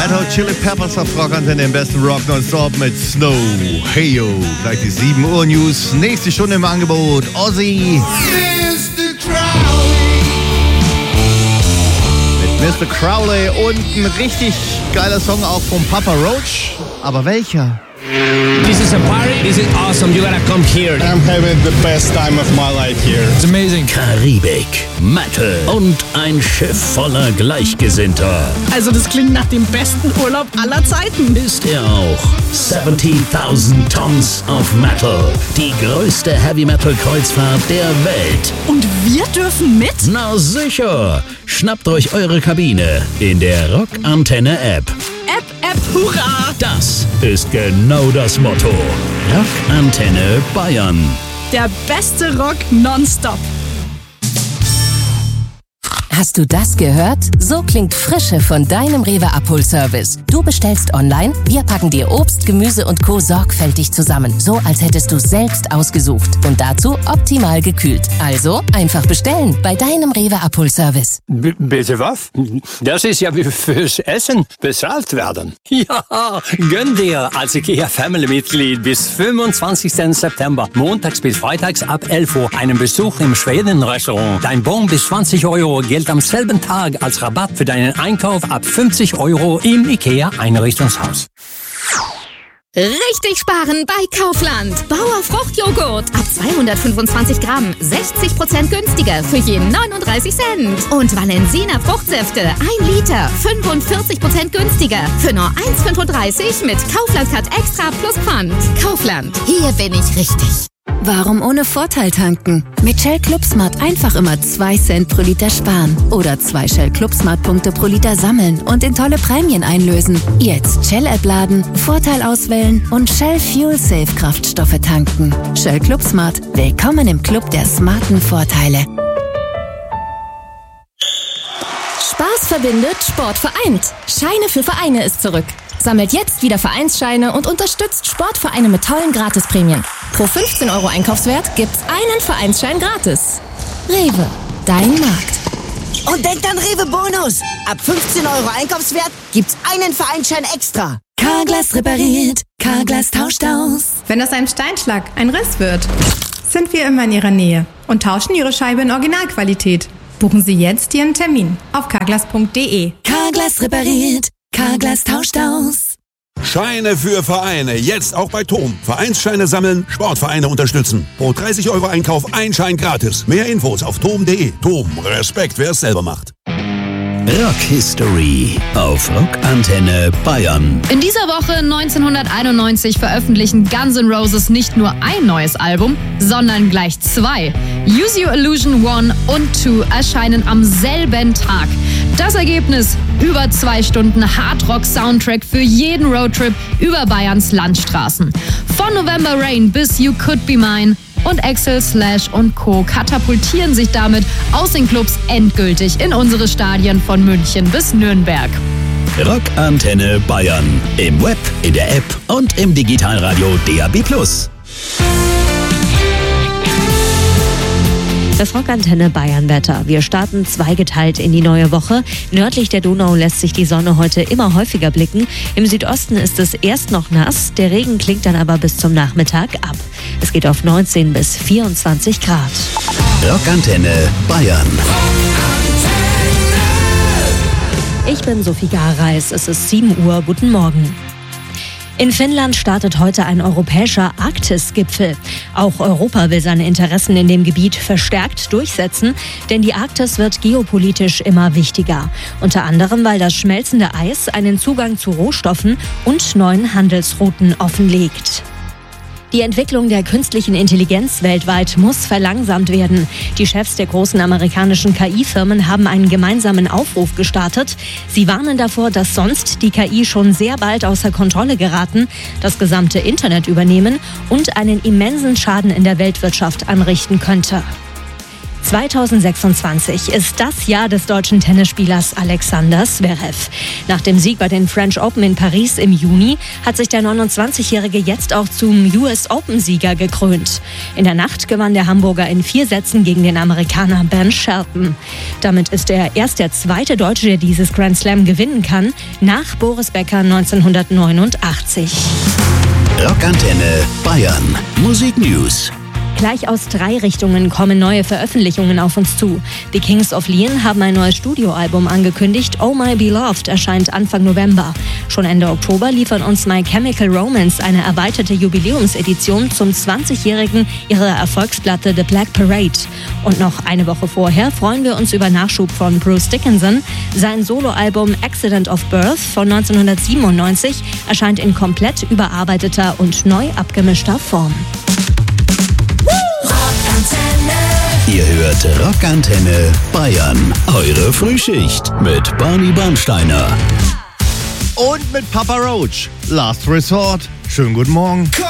Red Hot Chili Peppers auf Rock Antenne, den besten Rock nonstop mit Snow. Hey yo, gleich die 7 Uhr News. Nächste Stunde im Angebot. Ozzy. Mit Mr. Crowley und ein richtig geiler Song auch von Papa Roach. Aber welcher? This is a party. This is awesome. You gotta come here. I'm having the best time of my life here. It's amazing. Karibik, Metal und ein Schiff voller Gleichgesinnter. Also das klingt nach dem besten Urlaub aller Zeiten. Ist er auch. 70.000 Tons of Metal. Die größte Heavy-Metal-Kreuzfahrt der Welt. Und wir dürfen mit? Na sicher. Schnappt euch eure Kabine in der Rock Antenne App. App, hurra! Das ist genau das Motto. Rock Antenne Bayern. Der beste Rock nonstop. Hast du das gehört? So klingt Frische von deinem Rewe Abholservice. Du bestellst online, wir packen dir Obst, Gemüse und Co. sorgfältig zusammen. So, als hättest du selbst ausgesucht. Und dazu optimal gekühlt. Also einfach bestellen bei deinem Rewe Abholservice. Bitte was? Das ist ja wie fürs Essen bezahlt werden. Ja, gönn dir als IKEA-Family-Mitglied bis 25. September, montags bis freitags ab 11 Uhr, einen Besuch im Schweden-Restaurant. Dein Bon bis 20 Euro gilt am selben Tag als Rabatt für deinen Einkauf ab 50 Euro im IKEA-Einrichtungshaus. Richtig sparen bei Kaufland. Bauer Fruchtjoghurt ab 225 Gramm, 60% günstiger für je 39 Cent. Und Valensina Fruchtsäfte 1 Liter, 45% günstiger für nur 1,35 mit Kaufland-Card Extra plus Pfand. Kaufland, hier bin ich richtig. Warum ohne Vorteil tanken? Mit Shell ClubSmart einfach immer 2 Cent pro Liter sparen. Oder 2 Shell ClubSmart-Punkte pro Liter sammeln und in tolle Prämien einlösen. Jetzt Shell-App laden, Vorteil auswählen und Shell Fuel Safe Kraftstoffe tanken. Shell ClubSmart. Willkommen im Club der smarten Vorteile. Spaß verbindet, Sport vereint. Scheine für Vereine ist zurück. Sammelt jetzt wieder Vereinsscheine und unterstützt Sportvereine mit tollen Gratisprämien. Pro 15 Euro Einkaufswert gibt's einen Vereinsschein gratis. Rewe, dein Markt. Und denkt an Rewe Bonus. Ab 15 Euro Einkaufswert gibt's einen Vereinsschein extra. Carglass repariert, Carglass tauscht aus. Wenn aus einem Steinschlag ein Riss wird, sind wir immer in Ihrer Nähe und tauschen Ihre Scheibe in Originalqualität. Buchen Sie jetzt Ihren Termin auf carglass.de. Carglass repariert, Carglass tauscht aus. Scheine für Vereine, jetzt auch bei TOM. Vereinsscheine sammeln, Sportvereine unterstützen. Pro 30 Euro Einkauf ein Schein gratis. Mehr Infos auf tom.de. TOM, Respekt, wer es selber macht. Rock History auf Rock Antenne Bayern. In dieser Woche 1991 veröffentlichen Guns N' Roses nicht nur ein neues Album, sondern gleich 2. Use Your Illusion 1 und 2 erscheinen am selben Tag. Das Ergebnis: über 2 Stunden Hardrock-Soundtrack für jeden Roadtrip über Bayerns Landstraßen. Von November Rain bis You Could Be Mine und Axel, Slash und Co. katapultieren sich damit aus den Clubs endgültig in unsere Stadien von München bis Nürnberg. Rock Antenne Bayern. Im Web, in der App und im Digitalradio DAB+. Das Rockantenne Bayern-Wetter. Wir starten zweigeteilt in die neue Woche. Nördlich der Donau lässt sich die Sonne heute immer häufiger blicken. Im Südosten ist es erst noch nass. Der Regen klingt dann aber bis zum Nachmittag ab. Es geht auf 19 bis 24 Grad. Rockantenne Bayern. Ich bin Sophie Gareis. Es ist 7 Uhr. Guten Morgen. In Finnland startet heute ein europäischer Arktis-Gipfel. Auch Europa will seine Interessen in dem Gebiet verstärkt durchsetzen, denn die Arktis wird geopolitisch immer wichtiger. Unter anderem, weil das schmelzende Eis einen Zugang zu Rohstoffen und neuen Handelsrouten offenlegt. Die Entwicklung der künstlichen Intelligenz weltweit muss verlangsamt werden. Die Chefs der großen amerikanischen KI-Firmen haben einen gemeinsamen Aufruf gestartet. Sie warnen davor, dass sonst die KI schon sehr bald außer Kontrolle geraten, das gesamte Internet übernehmen und einen immensen Schaden in der Weltwirtschaft anrichten könnte. 2026 ist das Jahr des deutschen Tennisspielers Alexander Zverev. Nach dem Sieg bei den French Open in Paris im Juni hat sich der 29-Jährige jetzt auch zum US Open-Sieger gekrönt. In der Nacht gewann der Hamburger in 4 Sätzen gegen den Amerikaner Ben Shelton. Damit ist er erst der zweite Deutsche, der dieses Grand Slam gewinnen kann, nach Boris Becker 1989. Rockantenne Bayern. Musik News. Gleich aus 3 Richtungen kommen neue Veröffentlichungen auf uns zu. Die Kings of Leon haben ein neues Studioalbum angekündigt. Oh My Beloved erscheint Anfang November. Schon Ende Oktober liefern uns My Chemical Romance eine erweiterte Jubiläumsedition zum 20-jährigen ihrer Erfolgsplatte The Black Parade. Und noch eine Woche vorher freuen wir uns über Nachschub von Bruce Dickinson. Sein Soloalbum Accident of Birth von 1997 erscheint in komplett überarbeiteter und neu abgemischter Form. Ihr hört Rockantenne Bayern. Eure Frühschicht mit Barney Bernsteiner. Und mit Papa Roach. Last Resort. Schönen guten Morgen.